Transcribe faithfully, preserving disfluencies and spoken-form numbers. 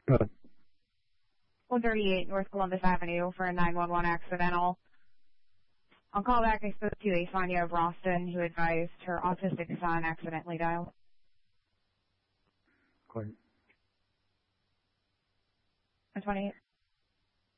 Go ahead. one thirty-eight North Columbus Avenue for a nine one one accidental. On callback, I spoke to a Sonia of Roston who advised her autistic son accidentally dialed. Go ahead. one twenty-eight